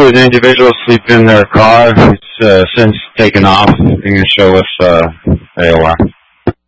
an individual sleep in their car. It's since taken off. You can show us AOR.